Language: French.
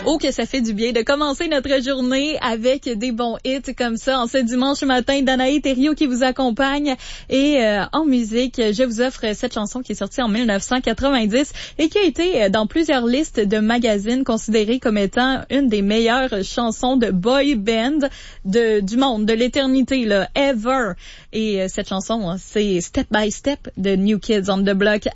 Oh, que ça fait du bien de commencer notre journée avec des bons hits comme ça en ce dimanche matin. Danae Thériault qui vous accompagne et en musique, je vous offre cette chanson qui est sortie en 1990 et qui a été dans plusieurs listes de magazines considérée comme étant une des meilleures chansons de boy band du monde, de l'éternité, là, ever. Et cette chanson, c'est Step by Step de New Kids on the Block